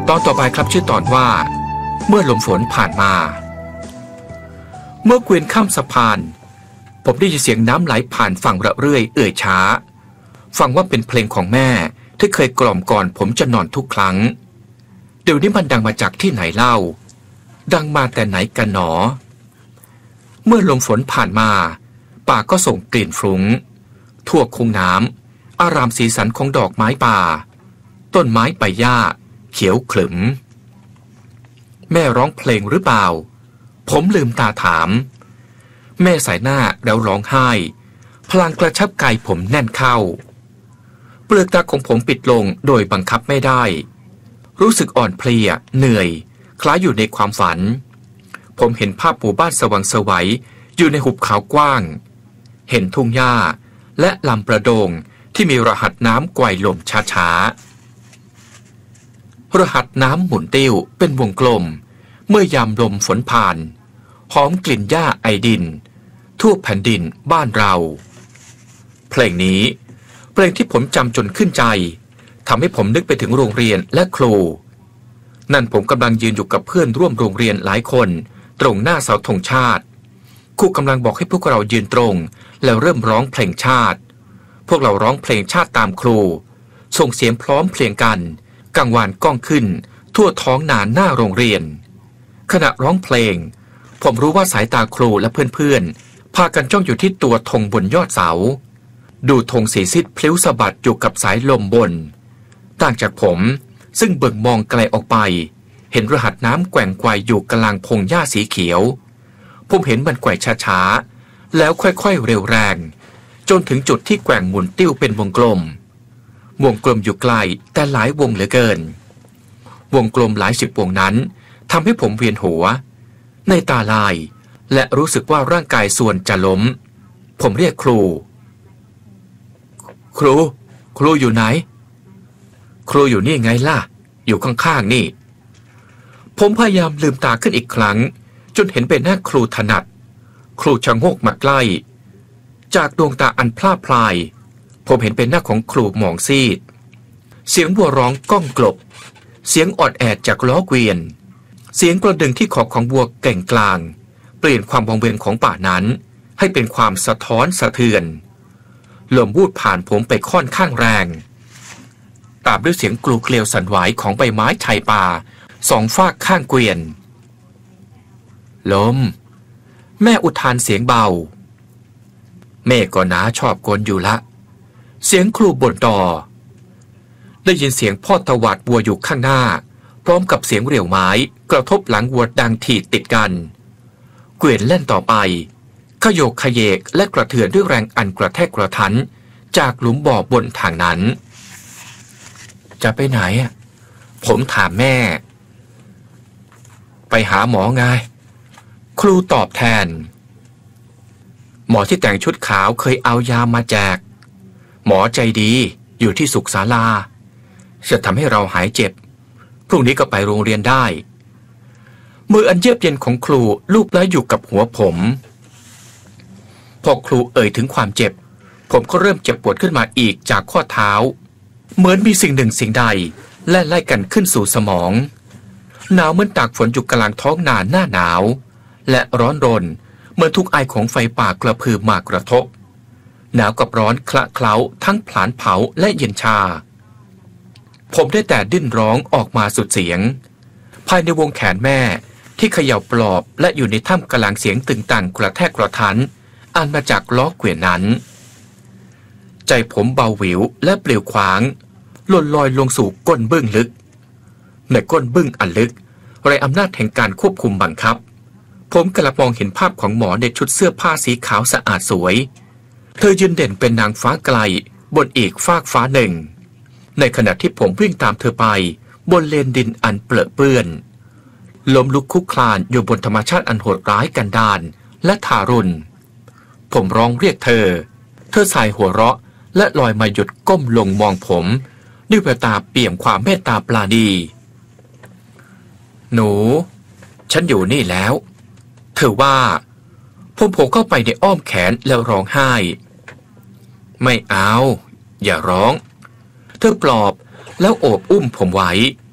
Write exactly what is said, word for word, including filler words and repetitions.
ตอนต่อไปครับชื่อตอนว่าเมื่อลมฝนผ่านมาเมื่อเกวียนข้ามสะพานผมได้ยินเสียงน้ำไหลผ่านฝั่งระเรื่อยเอื่อยช้าฟังว่าเป็นเพลงของแม่ที่เคยกล่อมก่อนผมจะนอนทุกครั้งเดี๋ยวนี้มันดังมาจากที่ไหนเล่าดังมาแต่ไหนกันหนอเมื่อลมฝนผ่านมาป่าก็ส่งกลิ่นฟรุ้งทั่วคุ้งน้ำอารามสีสันของดอกไม้ป่าต้นไม้ใบหญ้าเขียวขรึมแม่ร้องเพลงหรือเปล่าผมลืมตาถามแม่สายหน้าแล้วร้องไห้พลางกระชับกายผมแน่นเข้าเปลือกตาของผมปิดลงโดยบังคับไม่ได้รู้สึกอ่อนเพลียเหนื่อยคล้ายอยู่ในความฝันผมเห็นภาพหมู่บ้านสว่างไสวอยู่ในหุบเขากว้างเห็นทุ่งหญ้าและลำประโดงที่มีรหัสน้ำไกวลมช้าๆรหัสน้ำหมุนติ้วเป็นวงกลมเมื่อยามลมฝนผ่านหอมกลิ่นหญ้าไอดินทั่วแผ่นดินบ้านเราเพลงนี้เพลงที่ผมจำจนขึ้นใจทำให้ผมนึกไปถึงโรงเรียนและครูนั่นผมกำลังยืนอยู่กับเพื่อนร่วมโรงเรียนหลายคนตรงหน้าเสาธงชาติครูกำลังบอกให้พวกเรายืนตรงแล้วเริ่มร้องเพลงชาติพวกเราร้องเพลงชาติตามครูส่งเสียงพร้อมเพรียงกันกังวานก้องขึ้นทั่วท้องนาหน้าโรงเรียนขณะร้องเพลงผมรู้ว่าสายตาครูและเพื่อนๆพากันจ้องอยู่ที่ตัวธงบนยอดเสาดูธงสีซีดพลิ้วสะบัดอยู่กับสายลมบนต่างจากผมซึ่งเบิ่งมองไกลออกไปเห็นรหัสน้ำแกว่งไกวอยู่กลางพงหญ้าสีเขียวผมเห็นมันแกว่งช้าๆแล้วค่อยๆเร็วแรงจนถึงจุดที่แกว่งหมุนติ้วเป็นวงกลมวงกลมอยู่ไกลแต่หลายวงเหลือเกินวงกลมหลายสิบวงนั้นทำให้ผมเวียนหัวในตาลายและรู้สึกว่าร่างกายส่วนจะล้มผมเรียกครูครูครูอยู่ไหนครูอยู่นี่ไงล่ะอยู่ข้างๆนี่ผมพยายามลืมตาขึ้นอีกครั้งจนเห็นเป็นหน้าครูถนัดครูชะโงกมาใกล้จากดวงตาอันพร่าพลายผมเห็นเป็นหน้าของครูหมองซีดเสียงวัวร้องก้องกลบเสียงออดแอดจากล้อเกวียนเสียงกระดึงที่ขอของวัวเก่งกลางเปลี่ยนความวังเวงของป่านั้นให้เป็นความสะท้อนสะเทือนลมวูดผ่านผมไปค่อนข้างแรงตามด้วยเสียงกลูเกลียวสั่นไหวของใบไม้ชายป่าสองฝากข้างเกวียนลมแม่อุทานเสียงเบาแม่ก็น้าชอบกลอยู่ละเสียงครูบ่นต่อได้ยินเสียงพ่อตวาดวัวอยู่ข้างหน้าพร้อมกับเสียงเรี่ยวไม้กระทบหลังวัวดังถีดติดกันเกวียนเล่นต่อไปขโยกขยเยกและกระเทือนด้วยแรงอันกระแทกกระทันจากหลุมบ่อบนทางนั้นจะไปไหนอ่ะผมถามแม่ไปหาหมอไงครูตอบแทนหมอที่แต่งชุดขาวเคยเอายามาแจกหมอใจดีอยู่ที่สุขศาลาจะทำให้เราหายเจ็บพรุ่งนี้ก็ไปโรงเรียนได้มืออันเยือกเย็นของครูลูบไล้อยู่กับหัวผมพอครูเอ่ยถึงความเจ็บผมก็เริ่มเจ็บปวดขึ้นมาอีกจากข้อเท้าเหมือนมีสิ่งหนึ่งสิ่งใดแล่นไล่กันขึ้นสู่สมองหนาวเหมือนตากฝนอยู่กลางท้องนาหน้าหนาวและร้อนรนเหมือนทุกไอของไฟป่ากระพือมากระทบหนาวกับร้อนคละเคล้าทั้งผลาญเผาและเย็นชาผมได้แต่ดิ้นร้องออกมาสุดเสียงภายในวงแขนแม่ที่เขย่าปลอบและอยู่ในท่ามกลางเสียงตึงตังกระแทกกระทันอันมาจากล้อเกวียนนั้นใจผมเบาหวิวและเปลี่ยวขวางหล่นลอยลงสู่ก้นบึ้งลึกในก้นบึ้งอันลึกไร้อำนาจแห่งการควบคุมบังคับผมกำลังมองเห็นภาพของหมอในชุดเสื้อผ้าสีขาวสะอาดสวยเธอยืนเด่นเป็นนางฟ้าไกลบนอีกฟากฟ้าหนึ่งในขณะที่ผมวิ่งตามเธอไปบนเลนดินอันเปรอะเปื้อนล้มลุกคุกคลานอยู่บนธรรมชาติอันโหดร้ายกันดารและทารุณผมร้องเรียกเธอเธอสายหัวเราะและลอยมาหยุดก้มลงมองผมด้วยแววตาเปี่ยมความเมตตาปราณีหนูฉันอยู่นี่แล้วเธอว่าผมโผล่เข้าไปในอ้อมแขนแล้วร้องไห้ไม่เอาอย่าร้องเธอปลอบแล้วโอบอุ้มผมไว้